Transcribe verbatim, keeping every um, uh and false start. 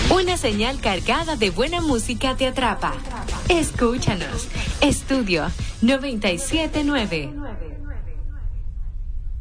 Una señal cargada de buena música te atrapa. Escúchanos. Estudio noventa y siete nueve.